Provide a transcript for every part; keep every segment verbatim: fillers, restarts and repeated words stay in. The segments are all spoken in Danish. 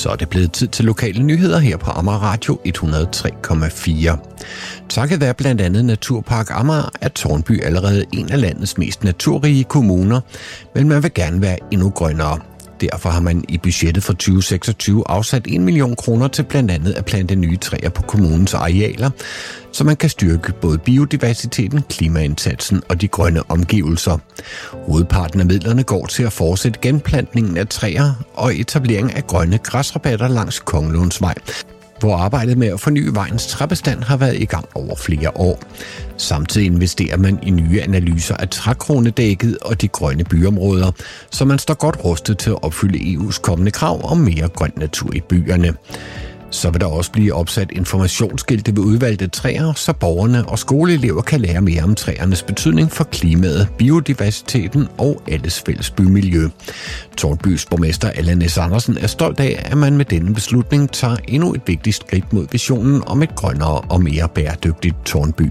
Så er det blevet tid til lokale nyheder her på Amager Radio et hundrede og tre komma fire. Takket være blandt andet Naturpark Amager er Tårnby allerede en af landets mest naturrige kommuner, men man vil gerne være endnu grønnere. Derfor har man i budgettet for tyve seksogtyve afsat en million kroner til blandt andet at plante nye træer på kommunens arealer, så man kan styrke både biodiversiteten, klimaindsatsen og de grønne omgivelser. Hovedparten af midlerne går til at fortsætte genplantningen af træer og etablering af grønne græsrabatter langs Kongelundsvej, hvor arbejdet med at forny vejens træbestand har været i gang over flere år. Samtidig investerer man i nye analyser af trækronedækket og de grønne byområder, så man står godt rustet til at opfylde E U's kommende krav om mere grøn natur i byerne. Så vil der også blive opsat informationsskilte ved udvalgte træer, så borgerne og skoleelever kan lære mere om træernes betydning for klimaet, biodiversiteten og alles fælles bymiljø. Tårnbys borgmester Allan S. Andersen er stolt af, at man med denne beslutning tager endnu et vigtigt skridt mod visionen om et grønnere og mere bæredygtigt Tårnby.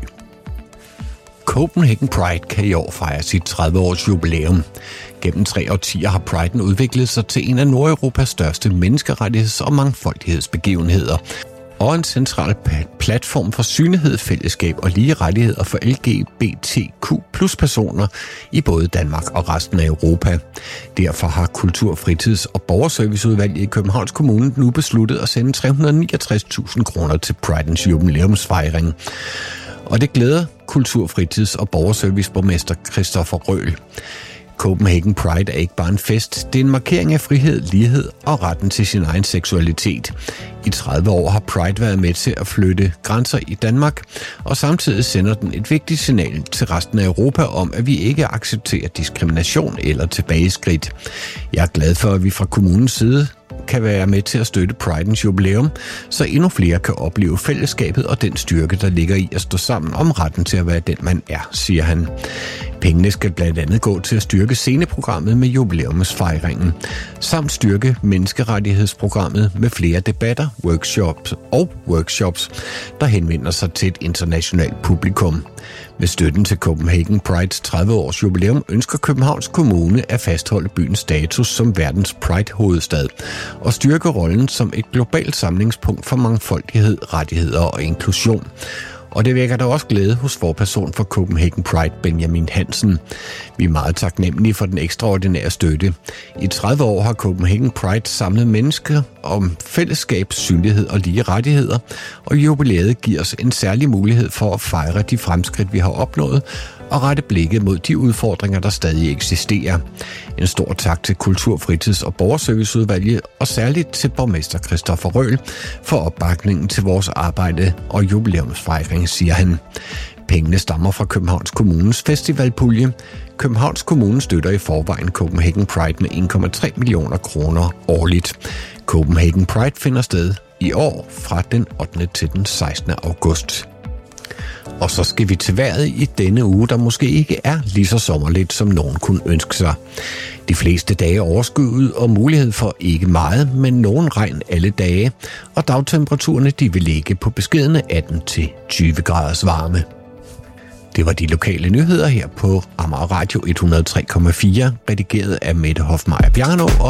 Copenhagen Pride kan i år fejre sit tredive-års jubilæum. Gennem tre årtier har Priden udviklet sig til en af Nordeuropas største menneskerettigheds- og mangfoldighedsbegivenheder, og en central platform for synlighed, fællesskab og lige rettigheder for L G B T Q plus personer i både Danmark og resten af Europa. Derfor har Kultur-, Fritids- og Borgerserviceudvalget i Københavns Kommune nu besluttet at sende tre hundrede og niogtres tusind kroner til Pridens jubilæumsfejring. Og det glæder Kultur-, Fritids- og Borgerserviceborgmester Christoffer Røhl. Copenhagen Pride er ikke bare en fest, det er en markering af frihed, lighed og retten til sin egen seksualitet. I tredive år har Pride været med til at flytte grænser i Danmark, og samtidig sender den et vigtigt signal til resten af Europa om, at vi ikke accepterer diskrimination eller tilbageskridt. Jeg er glad for, at vi fra kommunens side kan være med til at støtte Pridens jubilæum, så endnu flere kan opleve fællesskabet og den styrke, der ligger i at stå sammen om retten til at være den, man er, siger han. Pengene skal blandt andet gå til at styrke sceneprogrammet med jubilæumsfejringen, samt styrke menneskerettighedsprogrammet med flere debatter, workshops og workshops, der henvender sig til et internationalt publikum. Med støtten til Copenhagen Prides tredive-års jubilæum ønsker Københavns Kommune at fastholde byens status som verdens Pride-hovedstad og styrke rollen som et globalt samlingspunkt for mangfoldighed, rettigheder og inklusion. Og det vækker da også glæde hos forperson for Copenhagen Pride, Benjamin Hansen. Vi er meget taknemmelige for den ekstraordinære støtte. I tredive år har Copenhagen Pride samlet mennesker om fællesskab, synlighed og lige rettigheder, og jubilæet giver os en særlig mulighed for at fejre de fremskridt, vi har opnået, og rette blikket mod de udfordringer, der stadig eksisterer. En stor tak til Kultur-, Fritids- og Borgerserviceudvalget, og særligt til borgmester Christoffer Røhl for opbakningen til vores arbejde og jubilæumsfejring, siger han. Pengene stammer fra Københavns Kommunes festivalpulje. Københavns Kommune støtter i forvejen Copenhagen Pride med en komma tre millioner kroner årligt. Copenhagen Pride finder sted i år fra den ottende til den sekstende august. Og så skal vi til vejret i denne uge, der måske ikke er lige så sommerligt, som nogen kunne ønske sig. De fleste dage overskyet og mulighed for ikke meget, men nogen regn alle dage, og dagtemperaturerne de vil ligge på beskedne atten til tyve graders varme. Det var de lokale nyheder her på Amager Radio et hundrede og tre komma fire, redigeret af Mette Hofmeier Bjarno.